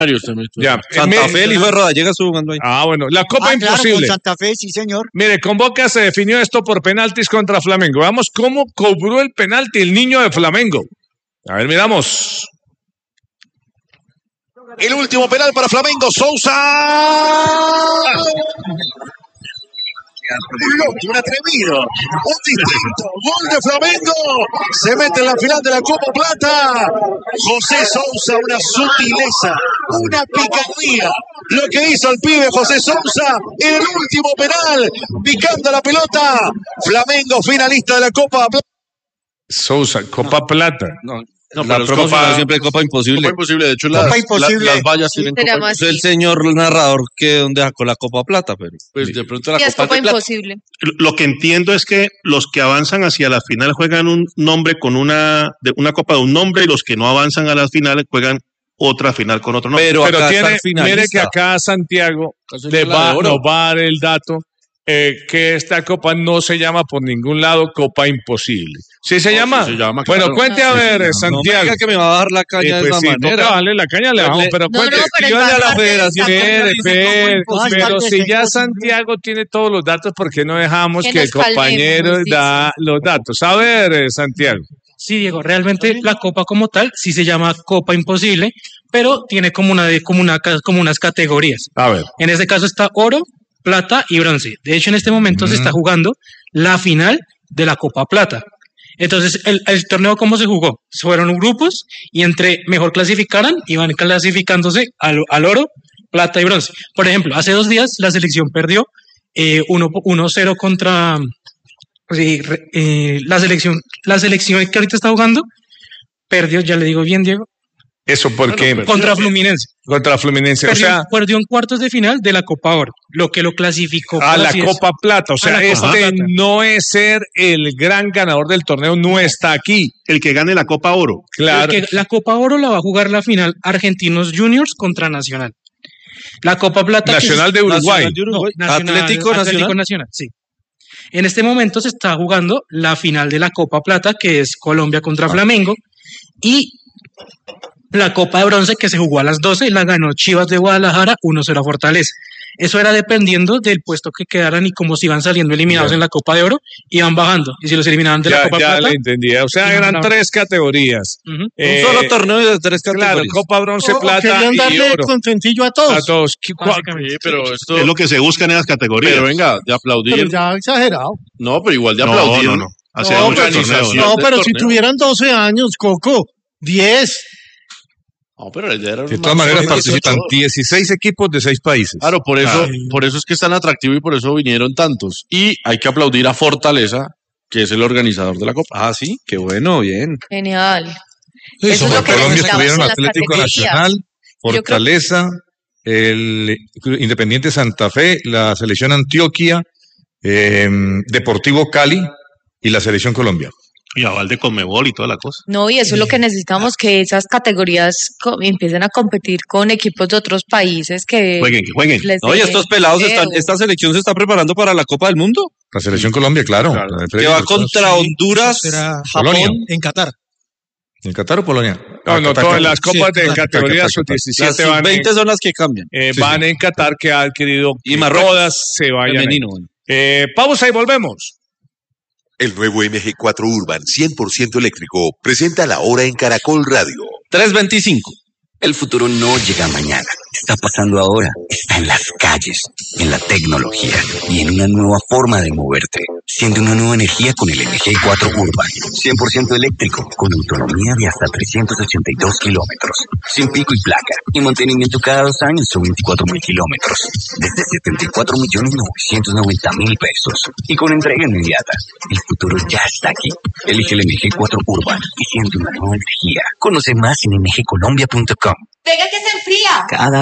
Ya, Santa Fe, el hijo de Rodallega estuvo jugando ahí. Bueno, la Copa Imposible. Claro, con Santa Fe, sí, señor. Mire, con Boca se definió esto por penaltis contra Flamengo. Vamos cómo cobró el penalti el niño de Flamengo. A ver, miramos. El último penal para Flamengo, Sousa. Un atrevido, un distinto gol de Flamengo, se mete en la final de la Copa Plata. José Sousa, una sutileza, una picardía, lo que hizo el pibe José Sousa en el último penal, picando la pelota. Flamengo finalista de la Copa Plata. Sousa, Copa Plata. No, pero Copa, siempre hay Copa Imposible. Copa Imposible, de hecho Copa las vallas Sí, tienen Copa Imposible. Es el señor narrador que donde sacó la Copa Plata, pero Pues de pronto la Sí, es Copa Copa de Plata. Imposible. Lo que entiendo es que los que avanzan hacia la final juegan un nombre con una copa de un nombre y los que no avanzan a las finales juegan otra final con otro nombre. Pero acá está tiene, el finalista. mire que acá Santiago Eso le es la va, de oro. nos va a dar el dato que esta copa no se llama por ningún lado Copa Imposible. ¿Sí se llama? sí se llama, Bueno, claro. cuente a ver, No me Santiago. diga que me va a dar la caña de Pues esa sí, manera. toca darle la caña, le vamos, pero No, cuente. no, pero escríbale es a la parte de federación. esta Espere, Copa espere, Imposible. pero Todas si partes ya de Santiago tiene todos los datos, ¿por qué no dejamos Que que el nos calmemos, compañero dice. da los datos? A ver, Santiago. Sí, Diego, realmente la copa como tal sí se llama Copa Imposible, pero tiene como unas categorías. A ver. En este caso está oro, plata y bronce. De hecho, en este momento se está jugando la final de la Copa Plata. Entonces, el torneo, ¿cómo se jugó? Fueron grupos y entre mejor clasificaran, iban clasificándose al oro, plata y bronce. Por ejemplo, hace 2 días la selección perdió 1-0 contra... la selección que ahorita está jugando perdió, ya le digo bien, Diego, Eso porque contra Fluminense. contra Fluminense, Perdió en cuartos de final de la Copa Oro, lo que lo clasificó a por la así Copa Plata. O sea, la Copa Plata. no es ser el gran ganador del torneo, no está aquí. El que gane la Copa Oro. Claro. Porque la Copa Oro la va a jugar la final Argentinos Juniors contra Nacional. La Copa Plata... Nacional de Uruguay. Nacional de Uruguay. No, Atlético Nacional. Nacional, sí. En este momento se está jugando la final de la Copa Plata, que es Colombia contra Flamengo, y la Copa de Bronce, que se jugó a las 12, la ganó Chivas de Guadalajara 1-0 a Fortaleza. Eso era dependiendo del puesto que quedaran y cómo se iban saliendo eliminados en la Copa de Oro, iban bajando. Y si los eliminaban de la Copa Ya Plata... le entendí. O sea, eran 3 categorías. Ujú. Un solo torneo de 3 Claro, categorías. Copa Bronce, O Plata querían y darle Oro. contentillo a A todos. todos. Básicamente. Sí, pero esto... Es lo que se busca en esas categorías. Pero venga, de aplaudir. Pero ya exagerado. No, pero igual de No, aplaudir. no. Hace No, muchos organización. torneos. No, del pero si torneo. tuvieran 12 años, Coco, 10. No, pero la idea era De todas maneras participan 16 equipos de 6 países. Claro, por eso es que es tan atractivo y por eso vinieron tantos. Y hay que aplaudir a Fortaleza, que es el organizador de la Copa. Ah, sí, qué bueno, bien. Genial. Sí, Eso es lo que Colombia necesitamos tuvieron en las Atlético categorías. Nacional, creo- Fortaleza, el Independiente Santa Fe, la selección Antioquia, Deportivo Cali y la selección Colombia. Y aval de Conmebol y toda la cosa. No, y eso es lo que necesitamos, que esas categorías empiecen a competir con equipos de otros países que Jueguen, que jueguen. les No, y den estos pelados empleo. esta selección se está preparando para la Copa del Mundo, La selección Colombia, claro. Claro. La de que Freddy va Hurtado. contra Honduras, será Japón. Polonia. en Qatar. ¿En Qatar o Polonia? No, todas las copas Sí, de Qatar, categoría Qatar, Qatar. Las sub-17 van, 20 son las que cambian. van en Qatar, que ha adquirido Y que Marruecos. todas se vayan. Femenino, bueno. Pausa y volvemos. El nuevo MG4 Urban 100% eléctrico presenta la hora en Caracol Radio. 3:25. El futuro no llega mañana, está pasando ahora, está en las calles, en la tecnología y en una nueva forma de moverte. Siente una nueva energía con el MG4 Urban, 100% eléctrico, con autonomía de hasta 382 kilómetros, sin pico y placa, y mantenimiento cada 2 años o 24.000 kilómetros, desde 74.990.000 pesos, y con entrega inmediata. El futuro ya está aquí. Elige el MG4 Urban y siente una nueva energía. Conoce más en mgcolombia.com. ¡Venga que se enfría! Cada